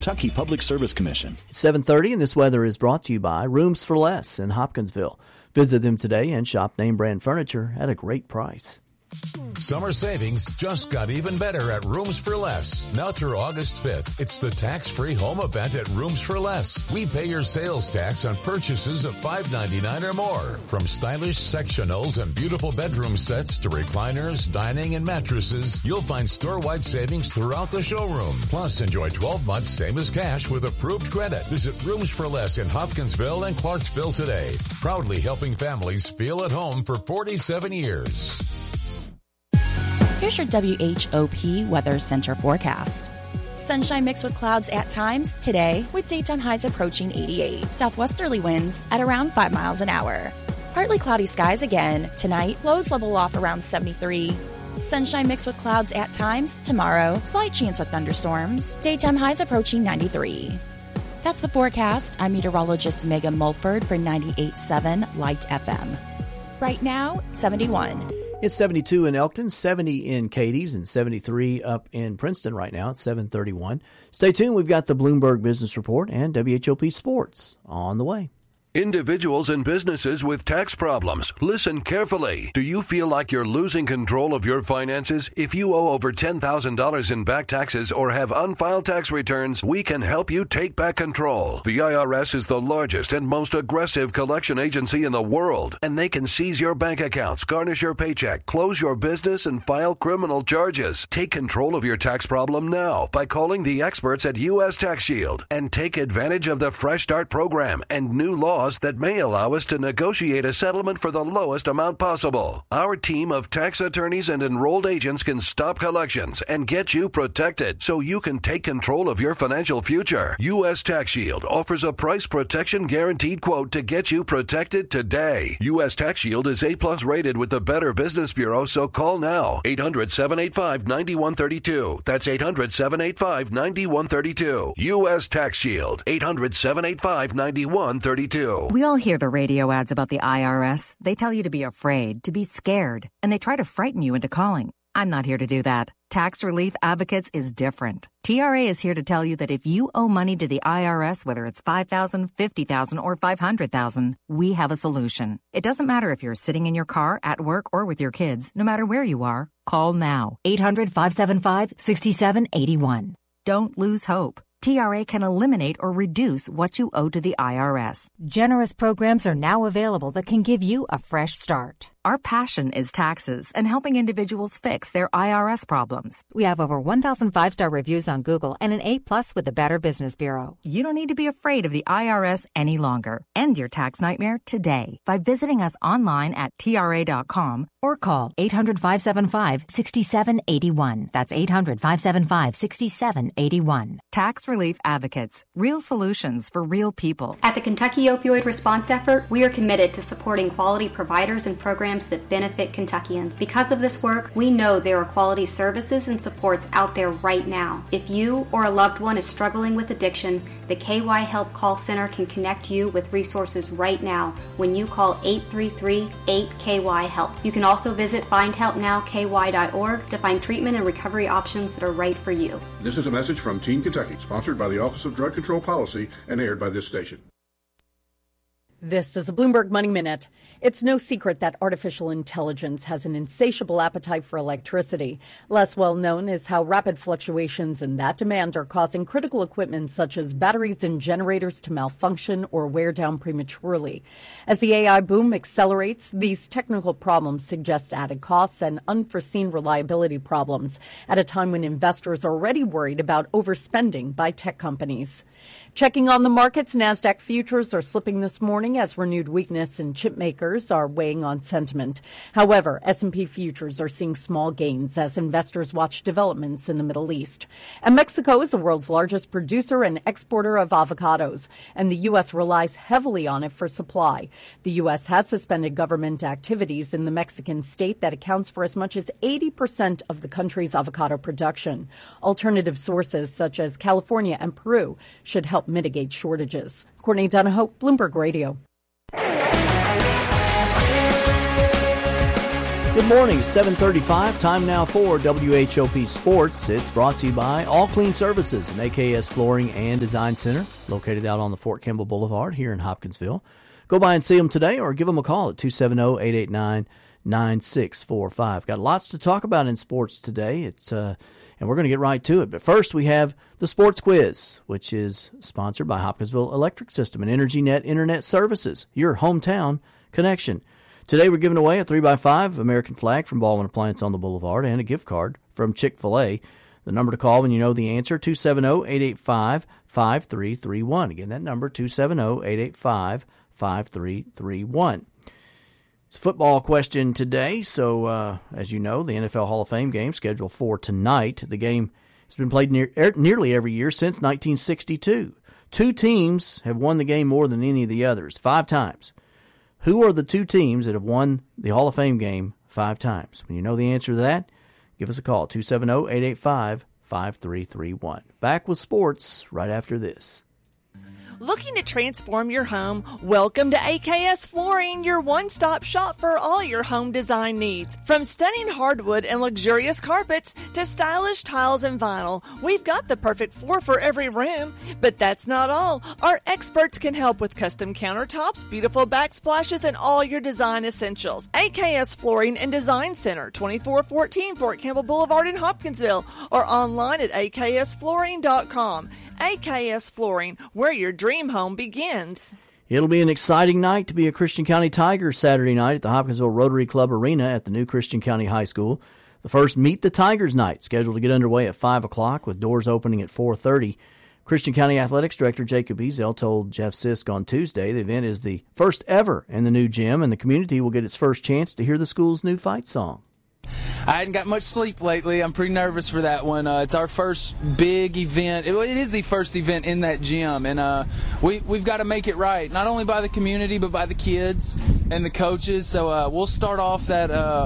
Kentucky Public Service Commission. It's 7:30, and this weather is brought to you by Rooms for Less in Hopkinsville. Visit them today and shop name brand furniture at a great price. Summer savings just got even better at Rooms for Less. Now through August 5th, it's the tax-free home event at Rooms for Less. We pay your sales tax on purchases of $5.99 or more. From stylish sectionals and beautiful bedroom sets to recliners, dining, and mattresses, you'll find store-wide savings throughout the showroom. Plus, enjoy 12 months same as cash with approved credit. Visit Rooms for Less in Hopkinsville and Clarksville today. Proudly helping families feel at home for 47 years. Here's your WHOP Weather Center forecast. Sunshine mixed with clouds at times today, with daytime highs approaching 88. Southwesterly winds at around 5 miles an hour. Partly cloudy skies again. Tonight, lows level off around 73. Sunshine mixed with clouds at times tomorrow. Slight chance of thunderstorms. Daytime highs approaching 93. That's the forecast. I'm meteorologist Megan Mulford for 98.7 Light FM. Right now, 71. It's 72 in Elkton, 70 in Cadiz, and 73 up in Princeton right now at 7:31. Stay tuned. We've got the Bloomberg Business Report and WHOP Sports on the way. Individuals and businesses with tax problems, listen carefully. Do you feel like you're losing control of your finances? If you owe over $10,000 in back taxes or have unfiled tax returns, we can help you take back control. The IRS is the largest and most aggressive collection agency in the world, and they can seize your bank accounts, garnish your paycheck, close your business, and file criminal charges. Take control of your tax problem now by calling the experts at U.S. Tax Shield and take advantage of the Fresh Start program and new laws that may allow us to negotiate a settlement for the lowest amount possible. Our team of tax attorneys and enrolled agents can stop collections and get you protected so you can take control of your financial future. U.S. Tax Shield offers a price protection guaranteed quote to get you protected today. U.S. Tax Shield is A+ rated with the Better Business Bureau, so call now. 800-785-9132. That's 800-785-9132. U.S. Tax Shield. 800-785-9132. We all hear the radio ads about the IRS. They tell you to be afraid, to be scared, and they try to frighten you into calling. I'm not here to do that. Tax Relief Advocates is different. TRA is here to tell you that if you owe money to the IRS, whether it's $5,000, $50,000, or $500,000, we have a solution. It doesn't matter if you're sitting in your car, at work, or with your kids. No matter where you are, call now. 800-575-6781. Don't lose hope. TRA can eliminate or reduce what you owe to the IRS. Generous programs are now available that can give you a fresh start. Our passion is taxes and helping individuals fix their IRS problems. We have over 1,000 5-star reviews on Google and an A+ with the Better Business Bureau. You don't need to be afraid of the IRS any longer. End your tax nightmare today by visiting us online at TRA.com or call 800-575-6781. That's 800-575-6781. Tax Relief Advocates. Real solutions for real people. At the Kentucky Opioid Response Effort, we are committed to supporting quality providers and programs that benefit Kentuckians. Because of this work, we know there are quality services and supports out there right now. If you or a loved one is struggling with addiction, the KY Help Call Center can connect you with resources right now when you call 833-8KY-HELP. You can also visit findhelpnowky.org to find treatment and recovery options that are right for you. This is a message from Teen Kentucky, sponsored by the Office of Drug Control Policy and aired by this station. This is a Bloomberg Money Minute. It's no secret that artificial intelligence has an insatiable appetite for electricity. Less well known is how rapid fluctuations in that demand are causing critical equipment such as batteries and generators to malfunction or wear down prematurely. As the AI boom accelerates, these technical problems suggest added costs and unforeseen reliability problems at a time when investors are already worried about overspending by tech companies. Checking on the markets, NASDAQ futures are slipping this morning as renewed weakness in chip makers are weighing on sentiment. However, S&P futures are seeing small gains as investors watch developments in the Middle East. And Mexico is the world's largest producer and exporter of avocados, and the U.S. relies heavily on it for supply. The U.S. has suspended government activities in the Mexican state that accounts for as much as 80% of the country's avocado production. Alternative sources such as California and Peru should help mitigate shortages. Courtney Donahoe, Bloomberg Radio. Good morning, 7:35. Time now for WHOP Sports. It's brought to you by All Clean Services and AKS Flooring and Design Center, located out on the Fort Campbell Boulevard here in Hopkinsville. Go by and see them today or give them a call at 270-889-9645. Got lots to talk about in sports today. And we're going to get right to it. But first, we have the Sports Quiz, which is sponsored by Hopkinsville Electric System and EnergyNet Internet Services, your hometown connection. Today we're giving away a 3x5 American flag from Baldwin Appliance on the Boulevard and a gift card from Chick-fil-A. The number to call when you know the answer, 270-885-5331. Again, that number, 270-885-5331. It's a football question today. So, as you know, the NFL Hall of Fame game scheduled for tonight. The game has been played nearly every year since 1962. Two teams have won the game more than any of the others, 5 times. Who are the 2 teams that have won the Hall of Fame game 5 times? When you know the answer to that, give us a call, 270-885-5331. Back with sports right after this. Looking to transform your home? Welcome to AKS Flooring, your one-stop shop for all your home design needs. From stunning hardwood and luxurious carpets to stylish tiles and vinyl, we've got the perfect floor for every room. But that's not all. Our experts can help with custom countertops, beautiful backsplashes, and all your design essentials. AKS Flooring and Design Center, 2414 Fort Campbell Boulevard in Hopkinsville, or online at aksflooring.com. AKS Flooring, where your dream home begins. It'll be an exciting night to be a Christian County Tigers Saturday night at the Hopkinsville Rotary Club Arena at the new Christian County High School. The first Meet the Tigers night, scheduled to get underway at 5 o'clock with doors opening at 4:30. Christian County Athletics Director Jacob Ezel told Jeff Sisk on Tuesday the event is the first ever in the new gym, and the community will get its first chance to hear the school's new fight song. I hadn't got much sleep lately. I'm pretty nervous for that one. It's our first big event. It is the first event in that gym, and we've got to make it right, not only by the community but by the kids and the coaches. So we'll start off that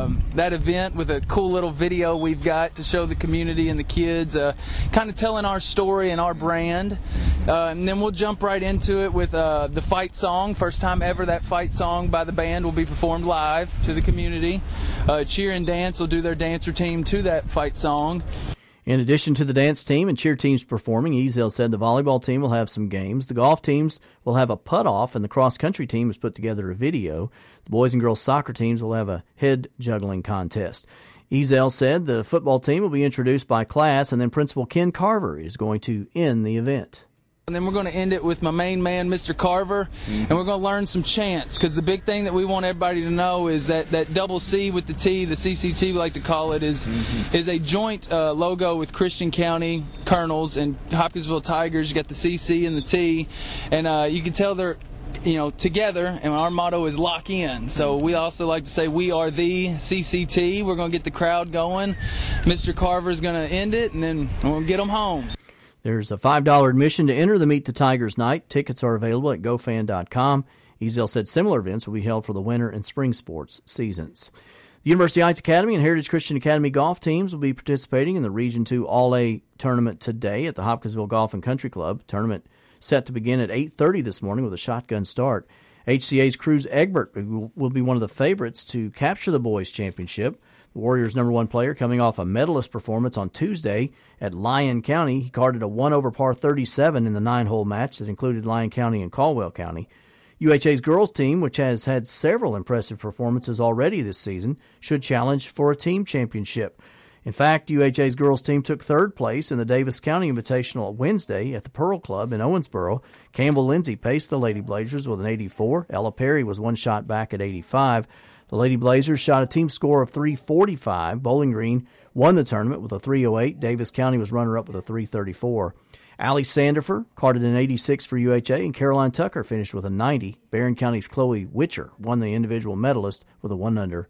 event with a cool little video we've got to show the community and the kids, kind of telling our story and our brand. And then we'll jump right into it with the fight song. First time ever that fight song by the band will be performed live to the community. Cheer and dance will do their dance routine to that fight song. In addition to the dance team and cheer teams performing, Ezel said the volleyball team will have some games. The golf teams will have a putt-off, and the cross-country team has put together a video. The boys and girls soccer teams will have a head juggling contest. Ezel said the football team will be introduced by class, and then Principal Ken Carver is going to end the event. And then we're going to end it with my main man, Mr. Carver, and we're going to learn some chants, because the big thing that we want everybody to know is that double C with the T, the CCT we like to call it, is a joint logo with Christian County Colonels and Hopkinsville Tigers. You got the CC and the T, and you can tell they're together, and our motto is lock in. So we also like to say we are the CCT. We're going to get the crowd going. Mr. Carver's going to end it, and then we'll get them home. There's a $5 admission to enter the Meet the Tigers night. Tickets are available at gofan.com. Ezel said similar events will be held for the winter and spring sports seasons. The University Heights Academy and Heritage Christian Academy golf teams will be participating in the Region 2 All-A tournament today at the Hopkinsville Golf and Country Club. Tournament set to begin at 8:30 this morning with a shotgun start. HCA's Cruz Egbert will be one of the favorites to capture the boys' championship. The Warriors' #1 player coming off a medalist performance on Tuesday at Lyon County. He carded a 1-over-par 37 in the 9-hole match that included Lyon County and Caldwell County. UHA's girls team, which has had several impressive performances already this season, should challenge for a team championship. In fact, UHA's girls team took 3rd place in the Davis County Invitational Wednesday at the Pearl Club in Owensboro. Campbell Lindsay paced the Lady Blazers with an 84. Ella Perry was 1 shot back at 85. The Lady Blazers shot a team score of 345. Bowling Green won the tournament with a 308. Davis County was runner-up with a 334. Allie Sandifer carded an 86 for UHA, and Caroline Tucker finished with a 90. Barron County's Chloe Witcher won the individual medalist with a 1-under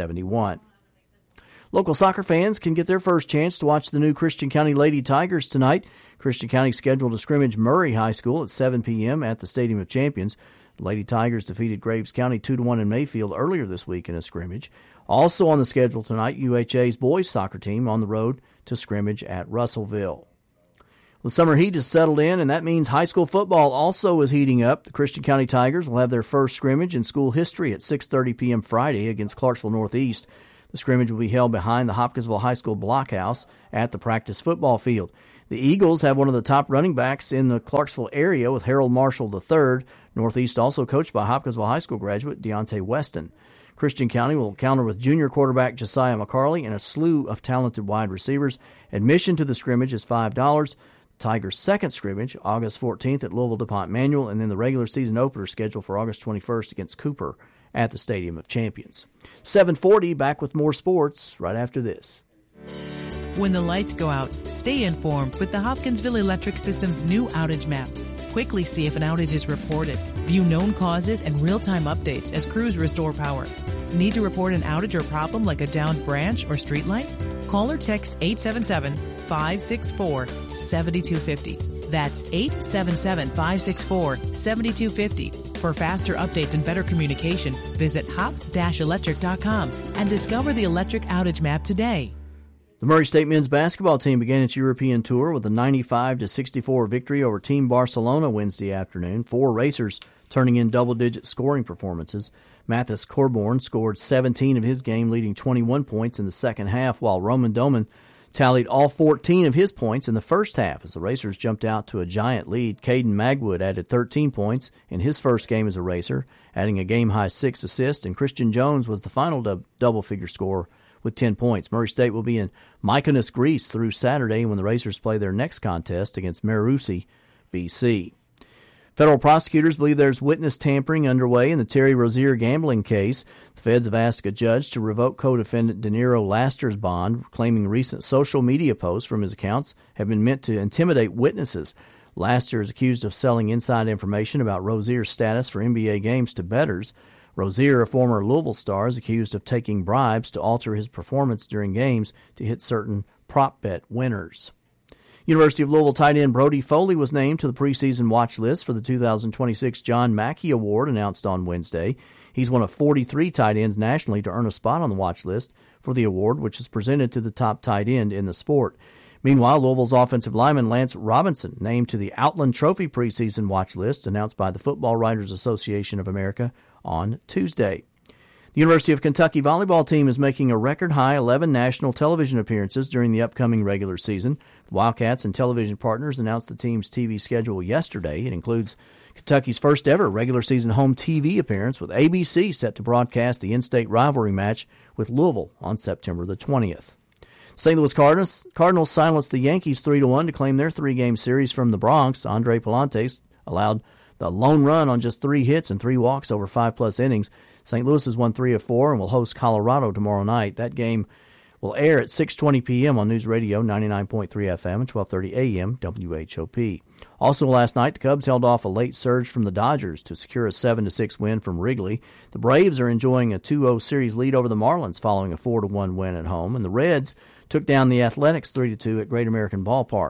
71. Local soccer fans can get their first chance to watch the new Christian County Lady Tigers tonight. Christian County scheduled to scrimmage Murray High School at 7 p.m. at the Stadium of Champions. The Lady Tigers defeated Graves County 2-1 in Mayfield earlier this week in a scrimmage. Also on the schedule tonight, UHA's boys soccer team on the road to scrimmage at Russellville. The summer heat has settled in, and that means high school football also is heating up. The Christian County Tigers will have their first scrimmage in school history at 6:30 p.m. Friday against Clarksville Northeast. The scrimmage will be held behind the Hopkinsville High School blockhouse at the practice football field. The Eagles have one of the top running backs in the Clarksville area with Harold Marshall III. Northeast also coached by Hopkinsville High School graduate Deontay Weston. Christian County will counter with junior quarterback Josiah McCarley and a slew of talented wide receivers. Admission to the scrimmage is $5. Tigers' second scrimmage, August 14th at Louisville DuPont Manual, and then the regular season opener scheduled for August 21st against Cooper at the Stadium of Champions. 7:40, back with more sports right after this. When the lights go out, stay informed with the Hopkinsville Electric System's new outage map. Quickly see if an outage is reported. View known causes and real-time updates as crews restore power. Need to report an outage or problem like a downed branch or streetlight? Call or text 877-564-7250. That's 877-564-7250. For faster updates and better communication, visit hop-electric.com and discover the electric outage map today. The Murray State men's basketball team began its European tour with a 95-64 victory over Team Barcelona Wednesday afternoon. 4 racers turning in double-digit scoring performances. Mathis Corborn scored 17 of his game-leading 21 points in the second half, while Roman Doman tallied all 14 of his points in the first half as the racers jumped out to a giant lead. Caden Magwood added 13 points in his first game as a racer, adding a game-high 6 assists, and Christian Jones was the final double-figure scorer with 10 points. Murray State will be in Mykonos, Greece through Saturday when the racers play their next contest against Marusi, BC. Federal prosecutors believe there's witness tampering underway in the Terry Rozier gambling case. The feds have asked a judge to revoke co-defendant Deniro Laster's bond, claiming recent social media posts from his accounts have been meant to intimidate witnesses. Laster is accused of selling inside information about Rozier's status for NBA games to bettors. Rozier, a former Louisville star, is accused of taking bribes to alter his performance during games to hit certain prop bet winners. University of Louisville tight end Brody Foley was named to the preseason watch list for the 2026 John Mackey Award announced on Wednesday. He's one of 43 tight ends nationally to earn a spot on the watch list for the award, which is presented to the top tight end in the sport. Meanwhile, Louisville's offensive lineman Lance Robinson named to the Outland Trophy preseason watch list announced by the Football Writers Association of America on Tuesday. The University of Kentucky volleyball team is making a record-high 11 national television appearances during the upcoming regular season. The Wildcats and television partners announced the team's TV schedule yesterday. It includes Kentucky's first-ever regular-season home TV appearance, with ABC set to broadcast the in-state rivalry match with Louisville on September the 20th. St. Louis Cardinals silenced the Yankees 3-1 to claim their 3-game series from the Bronx. Andre Palantes allowed the lone run on just 3 hits and 3 walks over 5+ innings. St. Louis has won 3 of 4 and will host Colorado tomorrow night. That game will air at 6:20 p.m. on News Radio 99.3 FM and 12:30 a.m. WHOP. Also last night, the Cubs held off a late surge from the Dodgers to secure a 7-6 win from Wrigley. The Braves are enjoying a 2-0 series lead over the Marlins following a 4-1 win at home, and the Reds took down the Athletics 3-2 at Great American Ballpark.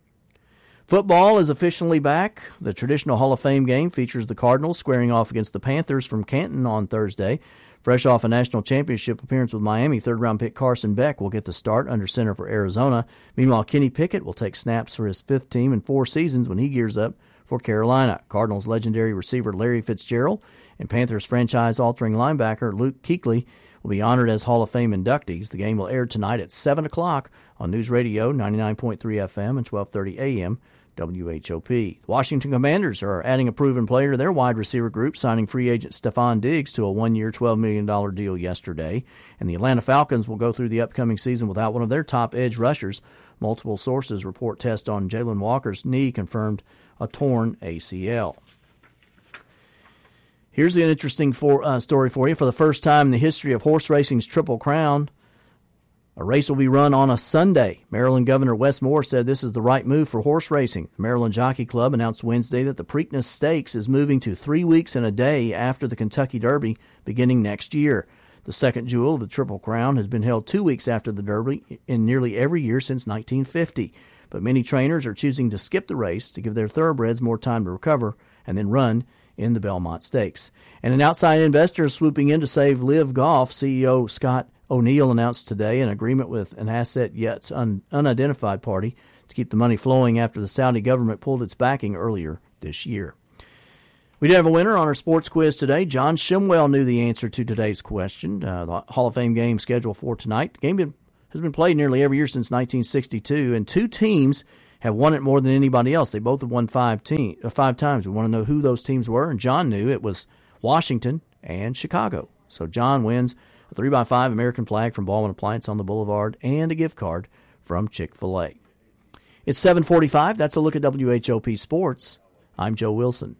Football is officially back. The traditional Hall of Fame game features the Cardinals squaring off against the Panthers from Canton on Thursday. Fresh off a national championship appearance with Miami, third-round pick Carson Beck will get the start under center for Arizona. Meanwhile, Kenny Pickett will take snaps for his 5th team in 4 seasons when he gears up for Carolina. Cardinals legendary receiver Larry Fitzgerald and Panthers franchise-altering linebacker Luke Kuechly will be honored as Hall of Fame inductees. The game will air tonight at 7 o'clock on News Radio 99.3 FM and 12:30 a.m. WHOP. The Washington Commanders are adding a proven player to their wide receiver group, signing free agent Stephon Diggs to a 1-year, $12 million deal yesterday. And the Atlanta Falcons will go through the upcoming season without one of their top edge rushers. Multiple sources report tests on Jalen Walker's knee confirmed a torn ACL. Here's an interesting story for you. For the first time in the history of horse racing's Triple Crown, a race will be run on a Sunday. Maryland Governor Wes Moore said this is the right move for horse racing. The Maryland Jockey Club announced Wednesday that the Preakness Stakes is moving to 3 weeks and a day after the Kentucky Derby beginning next year. The second jewel of the Triple Crown has been held 2 weeks after the Derby in nearly every year since 1950. But many trainers are choosing to skip the race to give their thoroughbreds more time to recover and then run in the Belmont Stakes. And an outside investor is swooping in to save Live Golf. CEO Scott O'Neill announced today an agreement with an asset yet unidentified party to keep the money flowing after the Saudi government pulled its backing earlier this year. We did have a winner on our sports quiz today. John Shimwell knew the answer to today's question. The Hall of Fame game scheduled for tonight. The game has been played nearly every year since 1962, and 2 teams have won it more than anybody else. They both have won 5 times. We want to know who those teams were, and John knew it was Washington and Chicago. So John wins a 3x5 American flag from Baldwin Appliance on the Boulevard and a gift card from Chick-fil-A. It's 7:45. That's a look at WHOP Sports. I'm Joe Wilson.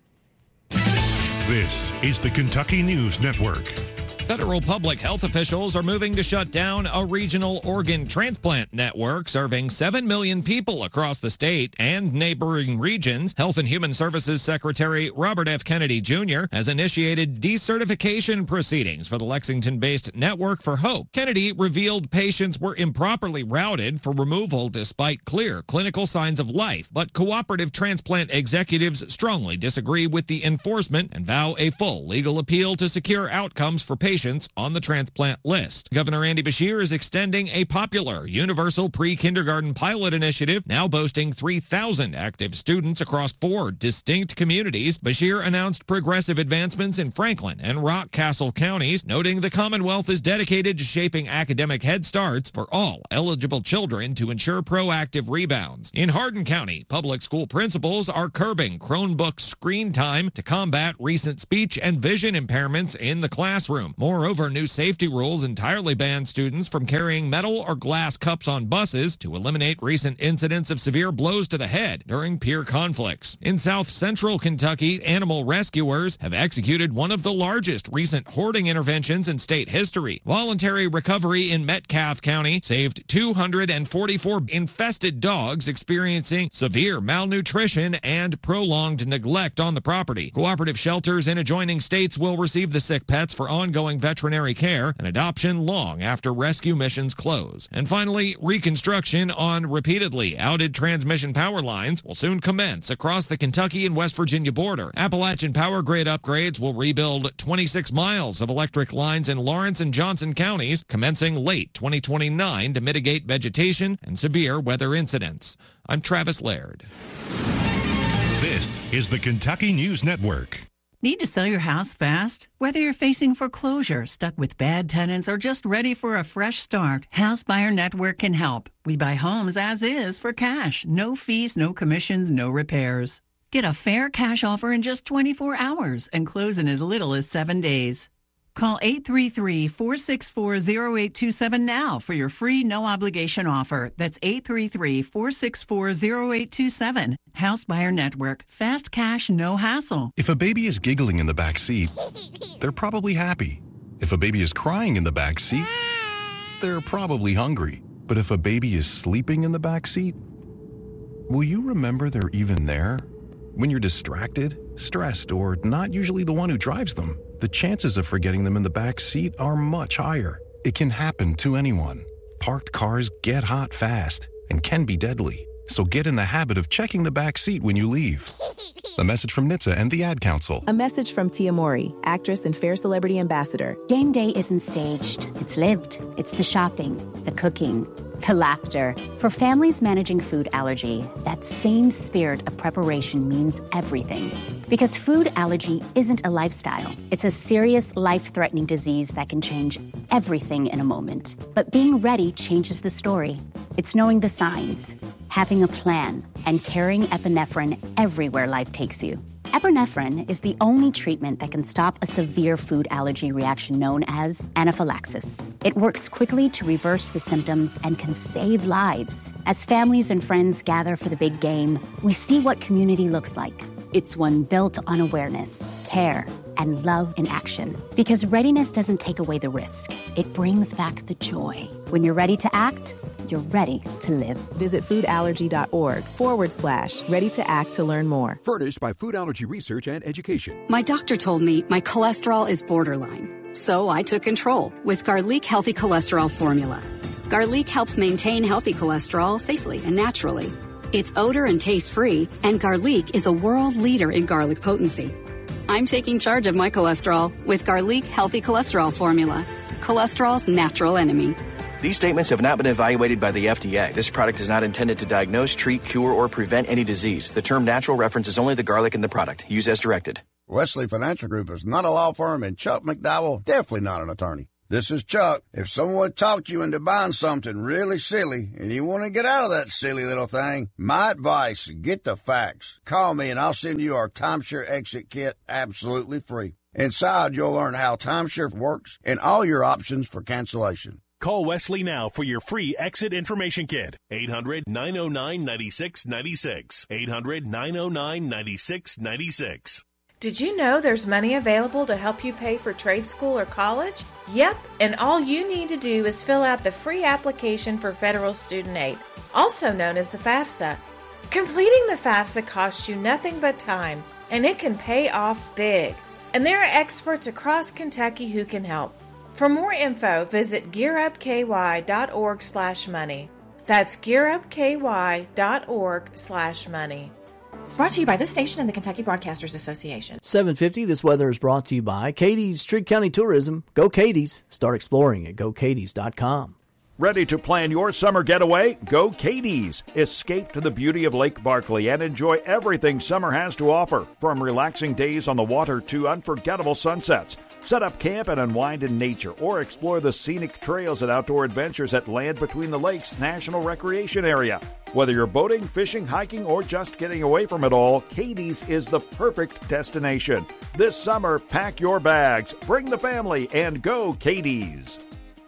This is the Kentucky News Network. Federal public health officials are moving to shut down a regional organ transplant network serving 7 million people across the state and neighboring regions. Health and Human Services Secretary Robert F. Kennedy Jr. has initiated decertification proceedings for the Lexington-based Network for Hope. Kennedy revealed patients were improperly routed for removal despite clear clinical signs of life, but cooperative transplant executives strongly disagree with the enforcement and vow a full legal appeal to secure outcomes for patients on the transplant list. Governor Andy Beshear is extending a popular universal pre-kindergarten pilot initiative, now boasting 3,000 active students across 4 distinct communities. Beshear announced progressive advancements in Franklin and Rockcastle counties, noting the Commonwealth is dedicated to shaping academic head starts for all eligible children to ensure proactive rebounds. In Hardin County, public school principals are curbing Chromebook screen time to combat recent speech and vision impairments in the classroom. Moreover, new safety rules entirely ban students from carrying metal or glass cups on buses to eliminate recent incidents of severe blows to the head during peer conflicts. In South Central Kentucky, animal rescuers have executed one of the largest recent hoarding interventions in state history. Voluntary recovery in Metcalfe County saved 244 infested dogs experiencing severe malnutrition and prolonged neglect on the property. Cooperative shelters in adjoining states will receive the sick pets for ongoing veterinary care and adoption long after rescue missions close. And finally, reconstruction on repeatedly outed transmission power lines will soon commence across the Kentucky and West Virginia border. Appalachian Power Grid upgrades will rebuild 26 miles of electric lines in Lawrence and Johnson counties, commencing late 2029 to mitigate vegetation and severe weather incidents. I'm Travis Laird. This is the Kentucky News Network. Need to sell your house fast? Whether you're facing foreclosure, stuck with bad tenants, or just ready for a fresh start, House Buyer Network can help. We buy homes as is for cash. No fees, no commissions, no repairs. Get a fair cash offer in just 24 hours and close in as little as 7 days. Call 833-464-0827 now for your free no-obligation offer. That's 833-464-0827. House Buyer Network. Fast cash, no hassle. If a baby is giggling in the back seat, they're probably happy. If a baby is crying in the back seat, they're probably hungry. But if a baby is sleeping in the back seat, will you remember they're even there? When you're distracted, stressed, or not usually the one who drives them, the chances of forgetting them in the back seat are much higher. It can happen to anyone. Parked cars get hot fast and can be deadly. So get in the habit of checking the back seat when you leave. A message from NHTSA and the Ad Council. A message from Tia Mowry, actress and Fair Celebrity Ambassador. Game day isn't staged. It's lived. It's the shopping, the cooking, the laughter. For families managing food allergy, that same spirit of preparation means everything. Because food allergy isn't a lifestyle. It's a serious, life-threatening disease that can change everything in a moment. But being ready changes the story. It's knowing the signs, having a plan, and carrying epinephrine everywhere life takes you. Epinephrine is the only treatment that can stop a severe food allergy reaction known as anaphylaxis. It works quickly to reverse the symptoms and can save lives. As families and friends gather for the big game, we see what community looks like. It's one built on awareness, care, and love in action. Because readiness doesn't take away the risk. It brings back the joy. When you're ready to act, you're ready to live. Visit foodallergy.org/ready to act to learn more. Furnished by Food Allergy Research and Education. My doctor told me my cholesterol is borderline. So I took control with Garlic Healthy Cholesterol Formula. Garlic helps maintain healthy cholesterol safely and naturally. It's odor and taste-free, and Garlic is a world leader in garlic potency. I'm taking charge of my cholesterol with Garlic Healthy Cholesterol Formula. Cholesterol's natural enemy. These statements have not been evaluated by the FDA. This product is not intended to diagnose, treat, cure, or prevent any disease. The term natural references only the garlic in the product. Use as directed. Wesley Financial Group is not a law firm, and Chuck McDowell definitely not an attorney. This is Chuck. If someone talked you into buying something really silly and you want to get out of that silly little thing, my advice, get the facts. Call me and I'll send you our timeshare exit kit absolutely free. Inside, you'll learn how timeshare works and all your options for cancellation. Call Wesley now for your free exit information kit. 800-909-9696. 800-909-9696. Did you know there's money available to help you pay for trade school or college? Yep, and all you need to do is fill out the free application for federal student aid, also known as the FAFSA. Completing the FAFSA costs you nothing but time, and it can pay off big. And there are experts across Kentucky who can help. For more info, visit gearupky.org/money. That's gearupky.org/money. Brought to you by this station and the Kentucky Broadcasters Association. 7:50, this weather is brought to you by Katie's Trigg County Tourism. Go Katie's. Start exploring at gokatie's.com. Ready to plan your summer getaway? Go Katie's. Escape to the beauty of Lake Barkley and enjoy everything summer has to offer, from relaxing days on the water to unforgettable sunsets. Set up camp and unwind in nature, or explore the scenic trails and outdoor adventures at Land Between the Lakes National Recreation Area. Whether you're boating, fishing, hiking, or just getting away from it all, Katie's is the perfect destination. This summer, pack your bags, bring the family, and go Katie's.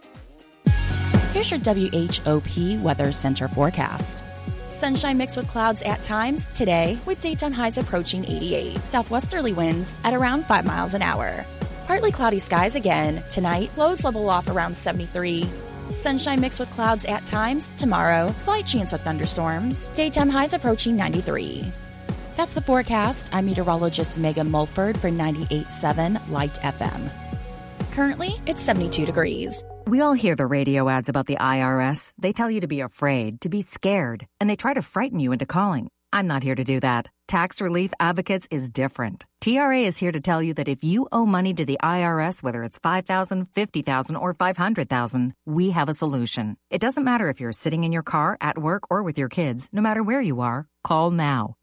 Here's your WHOP Weather Center forecast. Sunshine mixed with clouds at times today, with daytime highs approaching 88. Southwesterly winds at around 5 miles an hour. Partly cloudy skies again. Tonight, lows level off around 73. Sunshine mixed with clouds at times. Tomorrow, slight chance of thunderstorms. Daytime highs approaching 93. That's the forecast. I'm meteorologist Megan Mulford for 98.7 Light FM. Currently, it's 72 degrees. We all hear the radio ads about the IRS. They tell you to be afraid, to be scared, and they try to frighten you into calling. I'm not here to do that. Tax Relief Advocates is different. TRA is here to tell you that if you owe money to the IRS, whether it's $5,000, $50,000, or $500,000, we have a solution. It doesn't matter if you're sitting in your car, at work, or with your kids. No matter where you are, call now.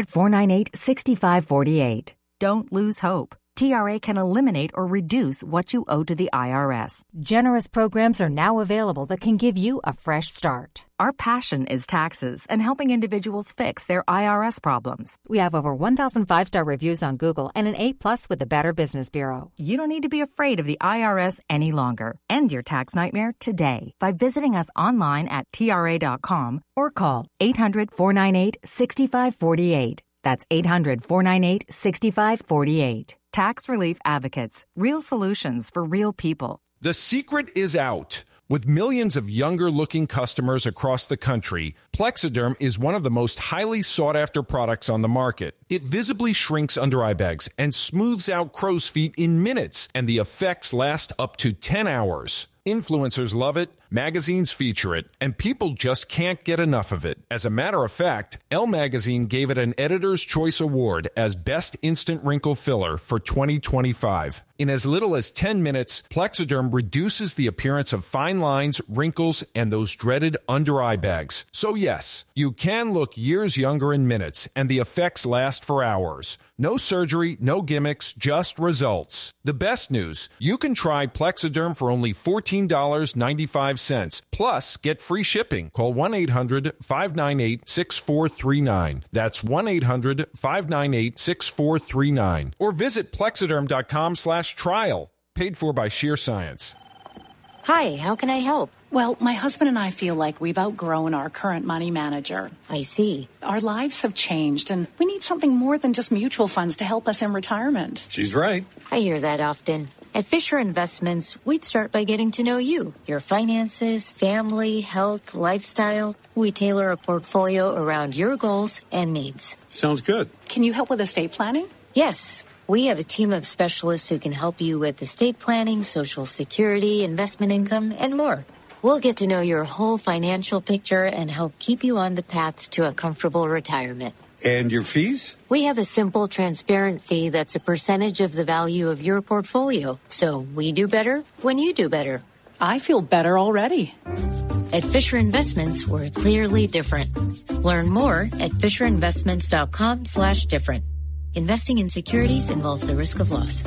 800-498-6548. Don't lose hope. TRA can eliminate or reduce what you owe to the IRS. Generous programs are now available that can give you a fresh start. Our passion is taxes and helping individuals fix their IRS problems. We have over 1,000 5-star reviews on Google and an A+ with the Better Business Bureau. You don't need to be afraid of the IRS any longer. End your tax nightmare today by visiting us online at TRA.com or call 800-498-6548. That's 800-498-6548. Tax Relief Advocates. Real solutions for real people. The secret is out. With millions of younger-looking customers across the country, Plexiderm is one of the most highly sought-after products on the market. It visibly shrinks under-eye bags and smooths out crow's feet in minutes, and the effects last up to 10 hours. Influencers love it, magazines feature it, and people just can't get enough of it. As a matter of fact, Elle Magazine gave it an Editor's Choice Award as Best Instant Wrinkle Filler for 2025. In as little as 10 minutes, Plexiderm reduces the appearance of fine lines, wrinkles, and those dreaded under-eye bags. So yes, you can look years younger in minutes, and the effects last for hours. No surgery, no gimmicks, just results. The best news, you can try Plexiderm for only $14.95. Plus, get free shipping. Call 1-800-598-6439. That's 1-800-598-6439. Or visit Plexiderm.com/trial. Paid for by Sheer Science. Hi, how can I help? Well, my husband and I feel like we've outgrown our current money manager. I see. Our lives have changed, and we need something more than just mutual funds to help us in retirement. She's right. I hear that often. At Fisher Investments, we'd start by getting to know you, your finances, family, health, lifestyle. We tailor a portfolio around your goals and needs. Sounds good. Can you help with estate planning? Yes. We have a team of specialists who can help you with estate planning, Social Security, investment income, and more. We'll get to know your whole financial picture and help keep you on the path to a comfortable retirement. And your fees? We have a simple, transparent fee that's a percentage of the value of your portfolio. So we do better when you do better. I feel better already. At Fisher Investments, we're clearly different. Learn more at FisherInvestments.com/different. Investing in securities involves the risk of loss.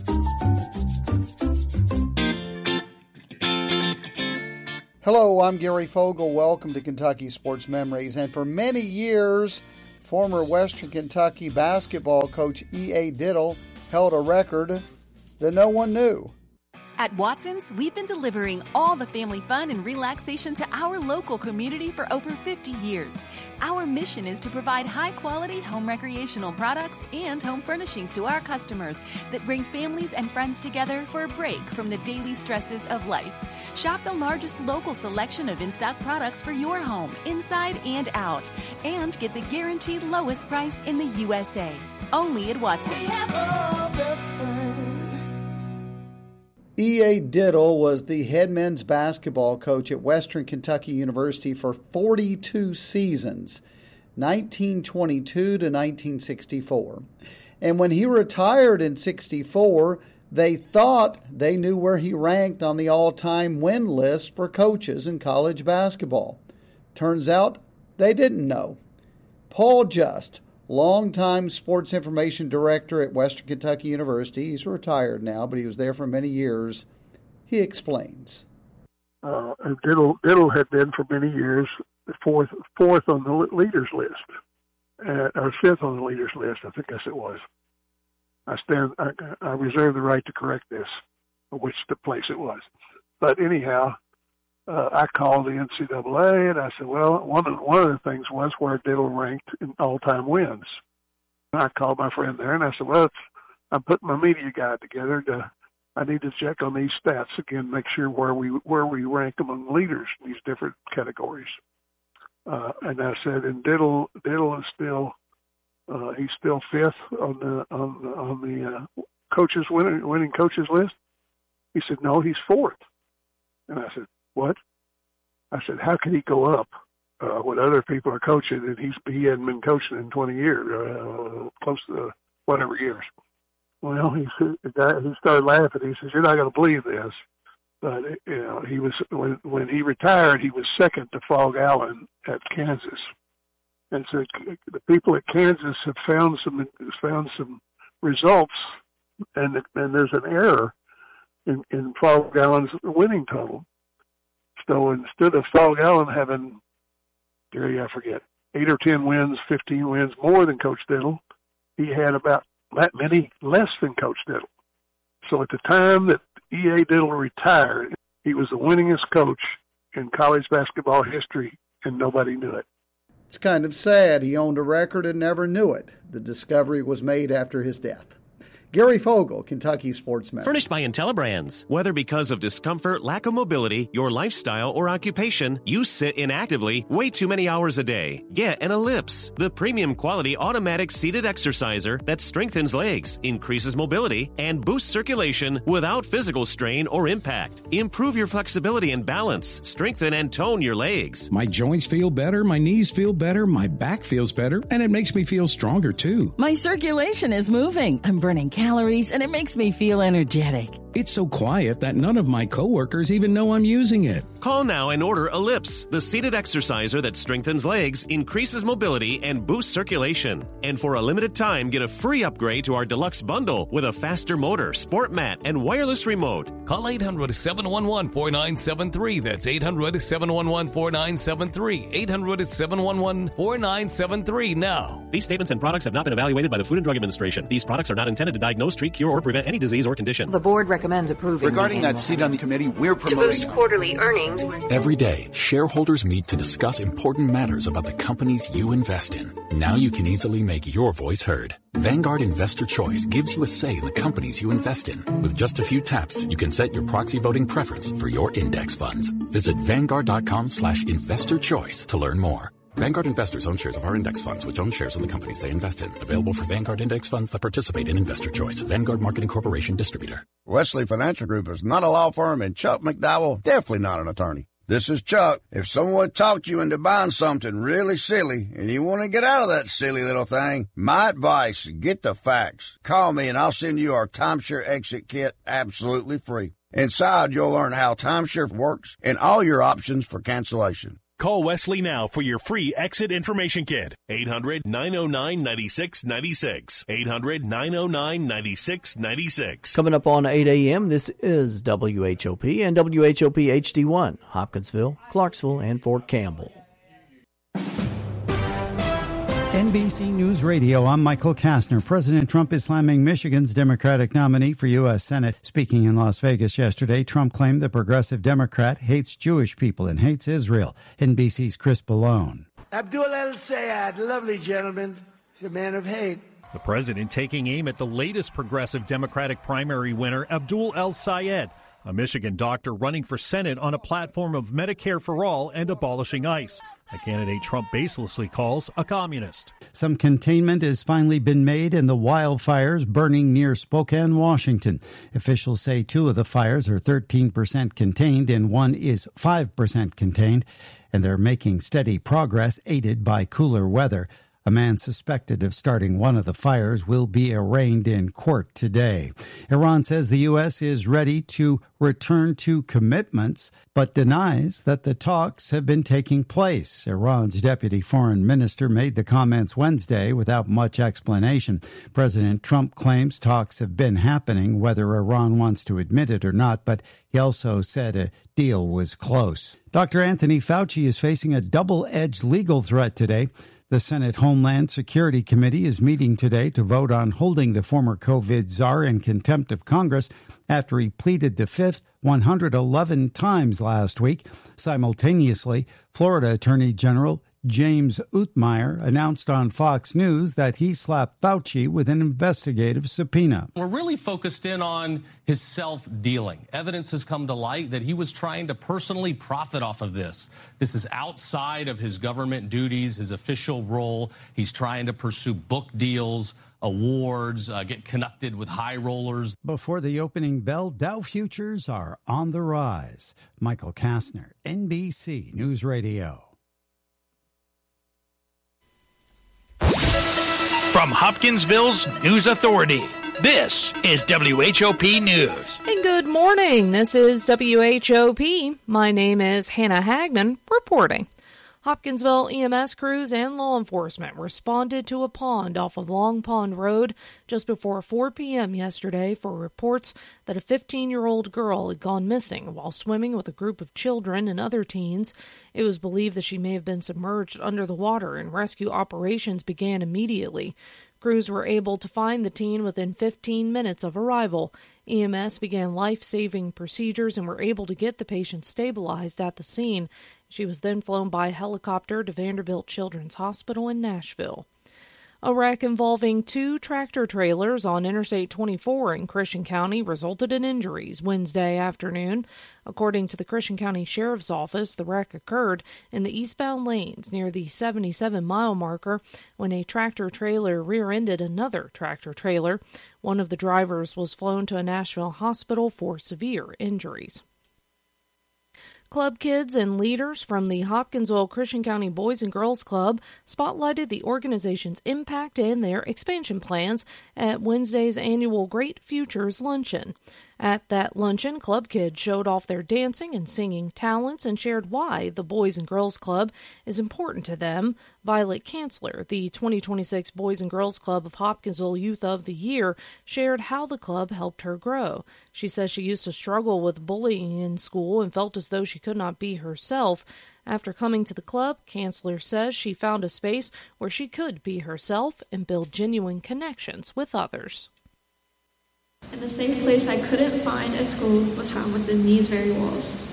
Hello, I'm Gary Fogle. Welcome to Kentucky Sports Memories. And for many years, former Western Kentucky basketball coach E.A. Diddle held a record that no one knew. At Watson's, we've been delivering all the family fun and relaxation to our local community for over 50 years. Our mission is to provide high-quality home recreational products and home furnishings to our customers that bring families and friends together for a break from the daily stresses of life. Shop the largest local selection of in-stock products for your home, inside and out, and get the guaranteed lowest price in the USA. Only at Watson's. We have all the fun. E.A. Diddle was the head men's basketball coach at Western Kentucky University for 42 seasons, 1922 to 1964. And when he retired in 64, they thought they knew where he ranked on the all-time win list for coaches in college basketball. Turns out they didn't know. Paul Just, longtime sports information director at Western Kentucky University. He's retired now, but he was there for many years. He explains. Diddle had been for many years fourth on the leaders list, or fifth on the leaders list, I think it was. I reserve the right to correct this, which the place it was. But anyhow, I called the NCAA and I said, well, one of the things was where Diddle ranked in all-time wins. And I called my friend there and I said, well, I'm putting my media guide together. I need to check on these stats again, make sure where we rank among leaders in these different categories. And I said, and Diddle is still he's still fifth on the coaches winning coaches list. He said, no, he's fourth. And I said, what? I said, how can he go up when other people are coaching and he hadn't been coaching in 20 years, close to whatever years? Well, he started laughing. He says, you're not going to believe this. But, he was, when he retired, he was second to Fog Allen at Kansas. And so the people at Kansas have found some results, and there's an error in Fog Allen's winning total. So instead of Fog Allen having, Gary, I forget, 8 or 10 wins, 15 wins more than Coach Diddle, he had about that many less than Coach Diddle. So at the time that E.A. Diddle retired, he was the winningest coach in college basketball history, and nobody knew it. It's kind of sad. He owned a record and never knew it. The discovery was made after his death. Gary Fogle, Kentucky Sports Memories. Furnished by IntelliBrands. Whether because of discomfort, lack of mobility, your lifestyle, or occupation, you sit inactively way too many hours a day. Get an Ellipse, the premium quality automatic seated exerciser that strengthens legs, increases mobility, and boosts circulation without physical strain or impact. Improve your flexibility and balance. Strengthen and tone your legs. My joints feel better, my knees feel better, my back feels better, and it makes me feel stronger too. My circulation is moving. I'm burning calories, and it makes me feel energetic. It's so quiet that none of my coworkers even know I'm using it. Call now and order Ellipse, the seated exerciser that strengthens legs, increases mobility, and boosts circulation. And for a limited time, get a free upgrade to our deluxe bundle with a faster motor, sport mat, and wireless remote. Call 800-711-4973. That's 800-711-4973. 800-711-4973 now. These statements and products have not been evaluated by the Food and Drug Administration. These products are not intended to diagnose, treat, cure, or prevent any disease or condition. The board recommends approving. Regarding that seat on the committee, we're promoting to boost quarterly earnings. Every day, shareholders meet to discuss important matters about the companies you invest in. Now you can easily make your voice heard. Vanguard Investor Choice gives you a say in the companies you invest in. With just a few taps, you can set your proxy voting preference for your index funds. Visit Vanguard.com/investorchoice to learn more. Vanguard investors own shares of our index funds, which own shares of the companies they invest in. Available for Vanguard index funds that participate in Investor Choice. Vanguard Marketing Corporation distributor. Wesley Financial Group is not a law firm, and Chuck McDowell definitely not an attorney. This is Chuck. If someone talked you into buying something really silly and you want to get out of that silly little thing, my advice, get the facts. Call me and I'll send you our timeshare exit kit absolutely free. Inside, you'll learn how timeshare works and all your options for cancellation. Call Wesley now for your free exit information kit. 800-909-9696. 800-909-9696. Coming up on 8 a.m., this is WHOP and WHOP HD1, Hopkinsville, Clarksville, and Fort Campbell. NBC News Radio, I'm Michael Kastner. President Trump is slamming Michigan's Democratic nominee for U.S. Senate. Speaking in Las Vegas yesterday, Trump claimed the progressive Democrat hates Jewish people and hates Israel. NBC's Chris Ballone. Abdul El-Sayed, lovely gentleman. He's a man of hate. The president taking aim at the latest progressive Democratic primary winner, Abdul El-Sayed, a Michigan doctor running for Senate on a platform of Medicare for all and abolishing ICE, a candidate Trump baselessly calls a communist. Some containment has finally been made in the wildfires burning near Spokane, Washington. Officials say 2 of the fires are 13% contained and 1 is 5% contained, and they're making steady progress aided by cooler weather. A man suspected of starting one of the fires will be arraigned in court today. Iran says the U.S. is ready to return to commitments, but denies that the talks have been taking place. Iran's deputy foreign minister made the comments Wednesday without much explanation. President Trump claims talks have been happening, whether Iran wants to admit it or not, but he also said a deal was close. Dr. Anthony Fauci is facing a double-edged legal threat today. The Senate Homeland Security Committee is meeting today to vote on holding the former COVID czar in contempt of Congress after he pleaded the Fifth 111 times last week. Simultaneously, Florida Attorney General James Utmeyer announced on Fox News that he slapped Fauci with an investigative subpoena. We're really focused in on his self-dealing. Evidence has come to light that he was trying to personally profit off of this. This is outside of his government duties, his official role. He's trying to pursue book deals, awards, get connected with high rollers. Before the opening bell, Dow futures are on the rise. Michael Kastner, NBC News Radio. From Hopkinsville's News Authority, this is WHOP News. And good morning. This is WHOP. My name is Hannah Hagman reporting. Hopkinsville EMS crews and law enforcement responded to a pond off of Long Pond Road just before 4 p.m. yesterday for reports that a 15-year-old girl had gone missing while swimming with a group of children and other teens. It was believed that she may have been submerged under the water, and rescue operations began immediately. Crews were able to find the teen within 15 minutes of arrival. EMS began life-saving procedures and were able to get the patient stabilized at the scene. She was then flown by helicopter to Vanderbilt Children's Hospital in Nashville. A wreck involving 2 tractor trailers on Interstate 24 in Christian County resulted in injuries Wednesday afternoon. According to the Christian County Sheriff's Office, the wreck occurred in the eastbound lanes near the 77-mile marker when a tractor trailer rear-ended another tractor trailer. One of the drivers was flown to a Nashville hospital for severe injuries. Club kids and leaders from the Hopkinsville Christian County Boys and Girls Club spotlighted the organization's impact and their expansion plans at Wednesday's annual Great Futures Luncheon. At that luncheon, club kids showed off their dancing and singing talents and shared why the Boys and Girls Club is important to them. Violet Kanzler, the 2026 Boys and Girls Club of Hopkinsville Youth of the Year, shared how the club helped her grow. She says she used to struggle with bullying in school and felt as though she could not be herself. After coming to the club, Kanzler says she found a space where she could be herself and build genuine connections with others. And the safe place I couldn't find at school was found within these very walls.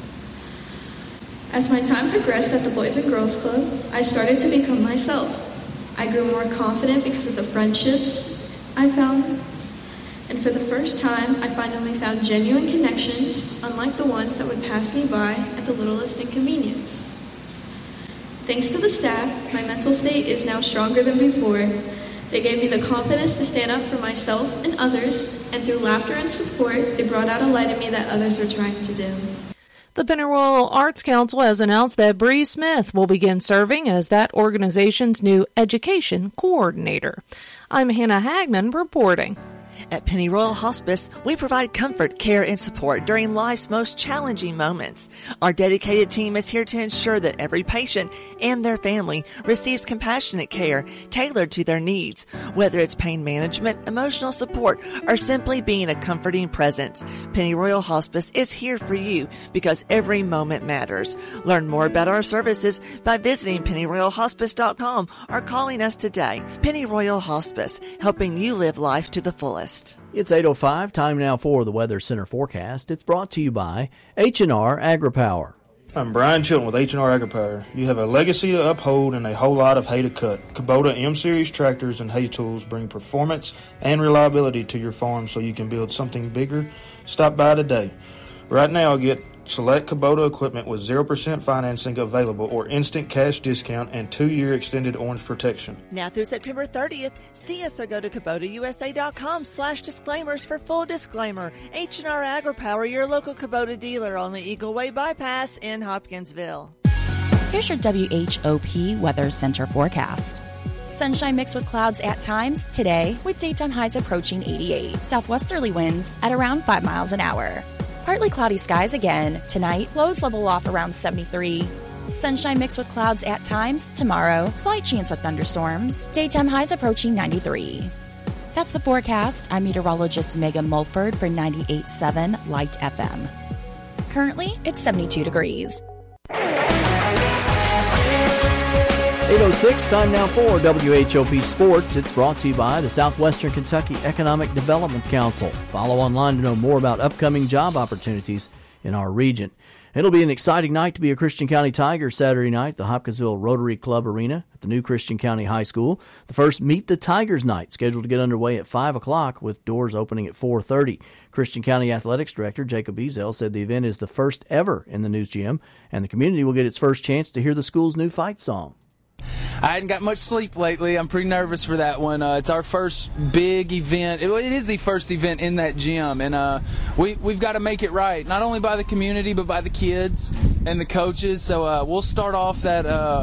As my time progressed at the Boys and Girls Club, I started to become myself. I grew more confident because of the friendships I found. And for the first time, I finally found genuine connections, unlike the ones that would pass me by at the littlest inconvenience. Thanks to the staff, my mental state is now stronger than before. They gave me the confidence to stand up for myself and others, and through laughter and support, they brought out a light in me that others were trying to dim. The Pennyroyal Arts Council has announced that Bree Smith will begin serving as that organization's new education coordinator. I'm Hannah Hagman reporting. At Pennyroyal Hospice, we provide comfort, care, and support during life's most challenging moments. Our dedicated team is here to ensure that every patient and their family receives compassionate care tailored to their needs, whether it's pain management, emotional support, or simply being a comforting presence. Pennyroyal Hospice is here for you because every moment matters. Learn more about our services by visiting pennyroyalhospice.com or calling us today. Pennyroyal Hospice, helping you live life to the fullest. It's 8:05, time now for the Weather Center forecast. It's brought to you by H&R AgriPower. I'm Brian Chilton with H&R AgriPower. You have a legacy to uphold and a whole lot of hay to cut. Kubota M-Series tractors and hay tools bring performance and reliability to your farm so you can build something bigger. Stop by today. Right now, get select Kubota equipment with 0% financing available or instant cash discount and 2-year extended orange protection. Now through September 30th, see us or go to KubotaUSA.com/disclaimers for full disclaimer. H&R AgriPower, your local Kubota dealer on the Eagle Way Bypass in Hopkinsville. Here's your WHOP Weather Center forecast. Sunshine mixed with clouds at times today with daytime highs approaching 88. Southwesterly winds at around 5 miles an hour. Partly cloudy skies again. Tonight, lows level off around 73. Sunshine mixed with clouds at times. Tomorrow, slight chance of thunderstorms. Daytime highs approaching 93. That's the forecast. I'm meteorologist Megan Mulford for 98.7 Light FM. Currently, it's 72 degrees. 8:06, time now for WHOP Sports. It's brought to you by the Southwestern Kentucky Economic Development Council. Follow online to know more about upcoming job opportunities in our region. It'll be an exciting night to be a Christian County Tiger Saturday night at the Hopkinsville Rotary Club Arena at the new Christian County High School. The first Meet the Tigers night scheduled to get underway at 5 o'clock with doors opening at 4:30. Christian County Athletics Director Jacob Ezel said the event is the first ever in the new gym, and the community will get its first chance to hear the school's new fight song. I hadn't got much sleep lately. I'm pretty nervous for that one. It's our first big event. It is the first event in that gym, and we've got to make it right, not only by the community but by the kids and the coaches. So we'll start off that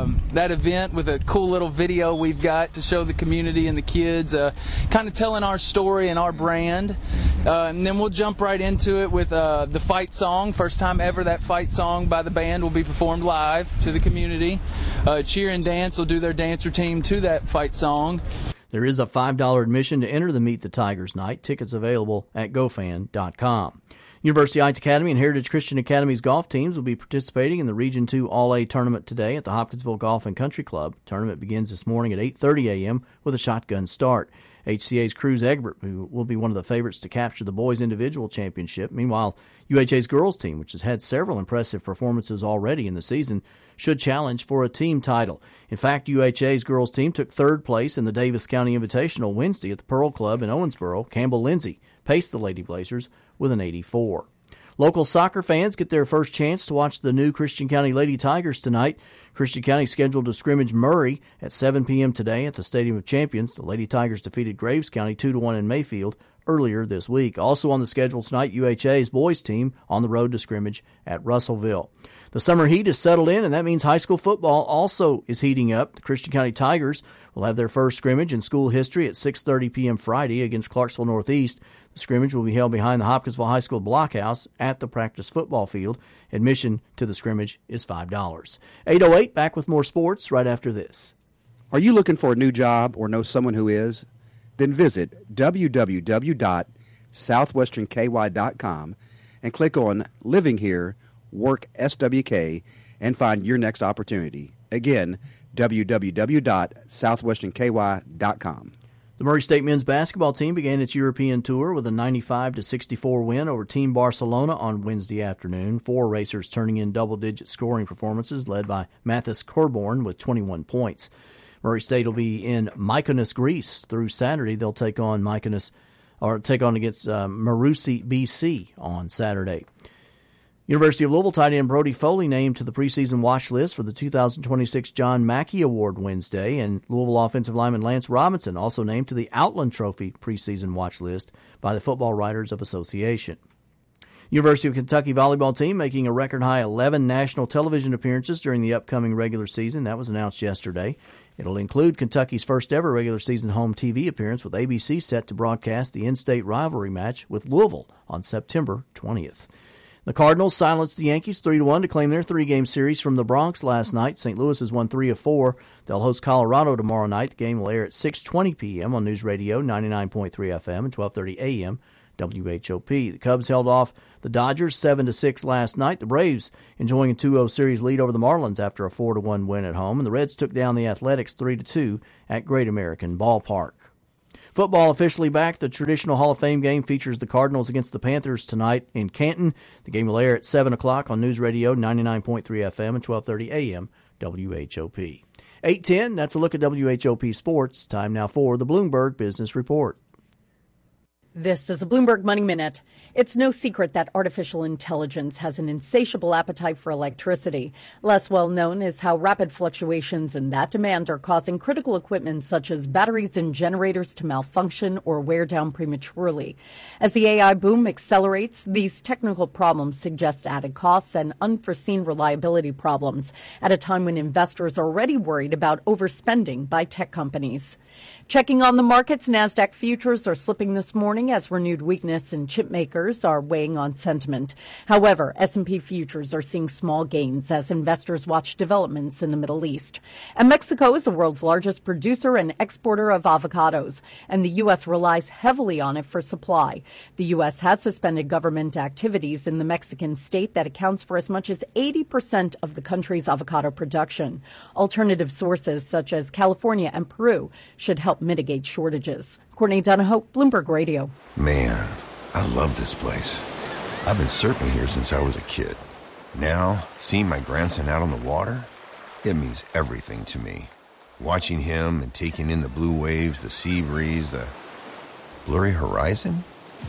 event with a cool little video we've got to show the community and the kids, kind of telling our story and our brand. And then we'll jump right into it with the fight song. First time ever that fight song by the band will be performed live to the community. Cheer and Dance will do their dancer team to that fight song. There is a $5 admission to enter the Meet the Tigers night. Tickets available at gofan.com. University Heights Academy and Heritage Christian Academy's golf teams will be participating in the Region 2 All-A tournament today at the Hopkinsville Golf and Country Club. Tournament begins this morning at 8:30 a.m. with a shotgun start. HCA's Cruz Egbert will be one of the favorites to capture the boys' individual championship. Meanwhile, UHA's girls team, which has had several impressive performances already in the season, should challenge for a team title. In fact, UHA's girls team took third place in the Davis County Invitational Wednesday at the Pearl Club in Owensboro. Campbell Lindsay paced the Lady Blazers with an 84. Local soccer fans get their first chance to watch the new Christian County Lady Tigers tonight. Christian County scheduled to scrimmage Murray at 7 p.m. today at the Stadium of Champions. The Lady Tigers defeated Graves County 2-1 in Mayfield earlier this week. Also on the schedule tonight, UHA's boys team on the road to scrimmage at Russellville. The summer heat is settled in, and that means high school football also is heating up. The Christian County Tigers will have their first scrimmage in school history at 6:30 p.m. Friday against Clarksville Northeast. The scrimmage will be held behind the Hopkinsville High School blockhouse at the practice football field. Admission to the scrimmage is $5. 8:08, back with more sports right after this. Are you looking for a new job or know someone who is? Then visit www.southwesternky.com and click on Living Here, Work SWK, and find your next opportunity. Again, www.southwesternky.com. The Murray State men's basketball team began its European tour with a 95-64 win over Team Barcelona on Wednesday afternoon. 4 racers turning in double-digit scoring performances, led by Mathis Corborn with 21 points. Murray State will be in Mykonos, Greece through Saturday. They'll take on against Marousi, BC on Saturday. University of Louisville tight end Brody Foley named to the preseason watch list for the 2026 John Mackey Award Wednesday, and Louisville offensive lineman Lance Robinson also named to the Outland Trophy preseason watch list by the Football Writers of Association. University of Kentucky volleyball team making a record high 11 national television appearances during the upcoming regular season. That was announced yesterday. It'll include Kentucky's first ever regular season home TV appearance, with ABC set to broadcast the in-state rivalry match with Louisville on September 20th. The Cardinals silenced the Yankees 3-1 to claim their three-game series from the Bronx last night. St. Louis has won 3 of 4. They'll host Colorado tomorrow night. The game will air at 6:20 p.m. on News Radio 99.3 FM and 12:30 a.m. WHOP. The Cubs held off the Dodgers 7-6 last night. The Braves enjoying a 2-0 series lead over the Marlins after a 4-1 win at home. And the Reds took down the Athletics 3-2 at Great American Ballpark. Football officially back. The traditional Hall of Fame game features the Cardinals against the Panthers tonight in Canton. The game will air at 7 o'clock on News Radio 99.3 FM and 12:30 a.m. WHOP. 8:10, that's a look at WHOP Sports. Time now for the Bloomberg Business Report. This is a Bloomberg Money Minute. It's no secret that artificial intelligence has an insatiable appetite for electricity. Less well known is how rapid fluctuations in that demand are causing critical equipment such as batteries and generators to malfunction or wear down prematurely. As the AI boom accelerates, these technical problems suggest added costs and unforeseen reliability problems at a time when investors are already worried about overspending by tech companies. Checking on the markets, NASDAQ futures are slipping this morning as renewed weakness in chip makers are weighing on sentiment. However, S&P futures are seeing small gains as investors watch developments in the Middle East. And Mexico is the world's largest producer and exporter of avocados, and the U.S. relies heavily on it for supply. The U.S. has suspended government activities in the Mexican state that accounts for as much as 80% of the country's avocado production. Alternative sources such as California and Peru should help mitigate shortages. Courtney Donahoe, Bloomberg Radio. Man, I love this place. I've been surfing here since I was a kid. Now, seeing my grandson out on the water, it means everything to me. Watching him and taking in the blue waves, the sea breeze, the blurry horizon.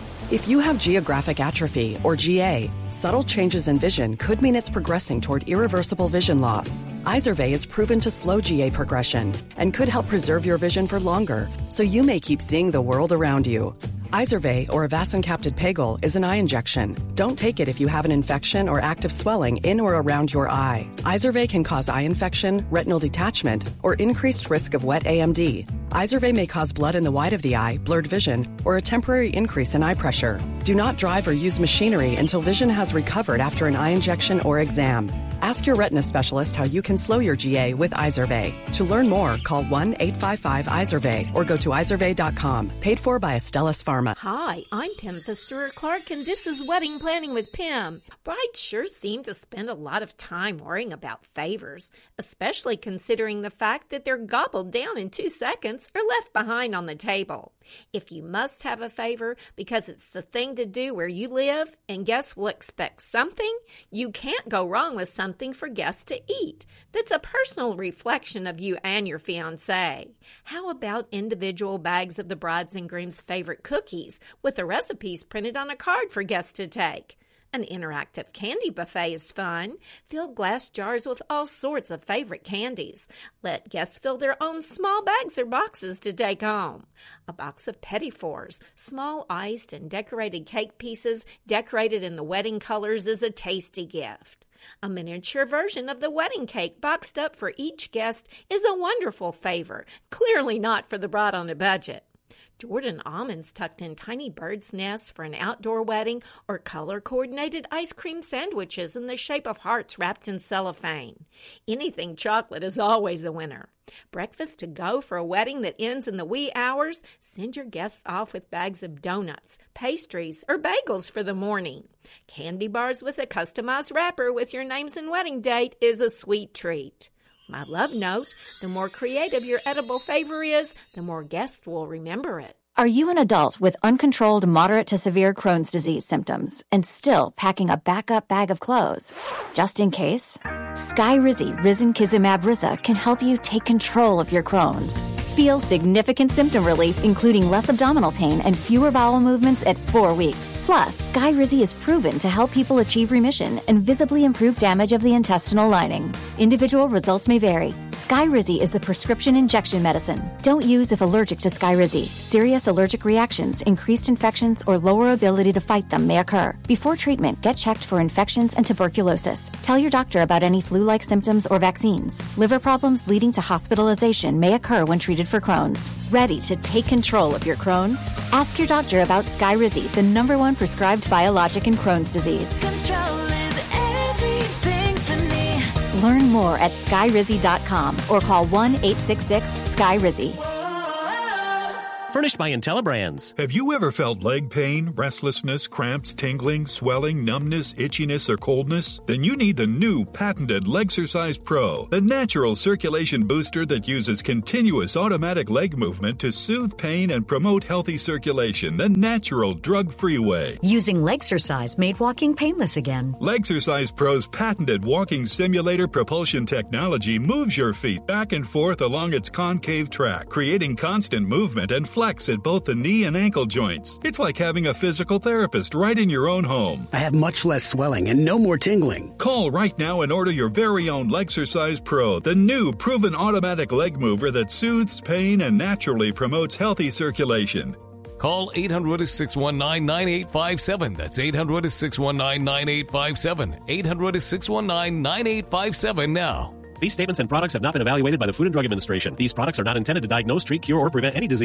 If you have geographic atrophy, or GA, subtle changes in vision could mean it's progressing toward irreversible vision loss. Izervay is proven to slow GA progression and could help preserve your vision for longer, so you may keep seeing the world around you. Izervay, or avacincaptad pegol, is an eye injection. Don't take it if you have an infection or active swelling in or around your eye. Izervay can cause eye infection, retinal detachment, or increased risk of wet AMD. Izervay may cause blood in the white of the eye, blurred vision, or a temporary increase in eye pressure. Do not drive or use machinery until vision has recovered after an eye injection or exam. Ask your retina specialist how you can slow your GA with Izervay. To learn more, call 1-855-IZERVAY or go to izervay.com. Paid for by Astellas Pharma. Hi, I'm Pam Stewart Clark, and this is Wedding Planning with Pam. Brides sure seem to spend a lot of time worrying about favors, especially considering the fact that they're gobbled down in 2 seconds or left behind on the table. If you must have a favor because it's the thing to do where you live and guests will expect something, you can't go wrong with something for guests to eat that's a personal reflection of you and your fiancé. How about individual bags of the bride's and groom's favorite cookies with the recipes printed on a card for guests to take? An interactive candy buffet is fun. Fill glass jars with all sorts of favorite candies. Let guests fill their own small bags or boxes to take home. A box of petit fours, small iced and decorated cake pieces decorated in the wedding colors, is a tasty gift. A miniature version of the wedding cake boxed up for each guest is a wonderful favor, clearly not for the bride on a budget. Jordan almonds tucked in tiny bird's nests for an outdoor wedding, or color-coordinated ice cream sandwiches in the shape of hearts wrapped in cellophane. Anything chocolate is always a winner. Breakfast to go for a wedding that ends in the wee hours? Send your guests off with bags of donuts, pastries, or bagels for the morning. Candy bars with a customized wrapper with your names and wedding date is a sweet treat. My love note, the more creative your edible favor is, the more guests will remember it. Are you an adult with uncontrolled moderate to severe Crohn's disease symptoms and still packing a backup bag of clothes? Just in case, Skyrizi Risankizumab Riza can help you take control of your Crohn's. Feel significant symptom relief, including less abdominal pain and fewer bowel movements at 4 weeks. Plus, Skyrizi is proven to help people achieve remission and visibly improve damage of the intestinal lining. Individual results may vary. Skyrizi is a prescription injection medicine. Don't use if allergic to Skyrizi. Serious allergic reactions, increased infections, or lower ability to fight them may occur. Before treatment, get checked for infections and tuberculosis. Tell your doctor about any flu-like symptoms or vaccines. Liver problems leading to hospitalization may occur when treated for Crohn's. Ready to take control of your Crohn's? Ask your doctor about Skyrizi, the #1 prescribed biologic in Crohn's disease. Control is everything to me. Learn more at skyrizi.com or call 1-866-SKYRIZI. Furnished by IntelliBrands. Have you ever felt leg pain, restlessness, cramps, tingling, swelling, numbness, itchiness, or coldness? Then you need the new patented Legsercise Pro, the natural circulation booster that uses continuous automatic leg movement to soothe pain and promote healthy circulation the natural drug-free way. Using Legsercise made walking painless again. Legsercise Pro's patented walking simulator propulsion technology moves your feet back and forth along its concave track, creating constant movement and flex at both the knee and ankle joints. It's like having a physical therapist right in your own home. I have much less swelling and no more tingling. Call right now and order your very own Legsercise Pro, the new proven automatic leg mover that soothes pain and naturally promotes healthy circulation. Call 800-619-9857. That's 800-619-9857. 800-619-9857 now. These statements and products have not been evaluated by the Food and Drug Administration. These products are not intended to diagnose, treat, cure, or prevent any disease.